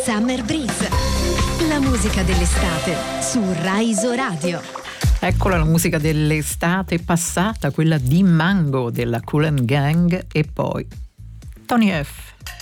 Summer Breeze, la musica dell'estate su Rai Radio. Eccola la musica dell'estate passata, quella di Mango della Kool and Gang, e poi Tony F.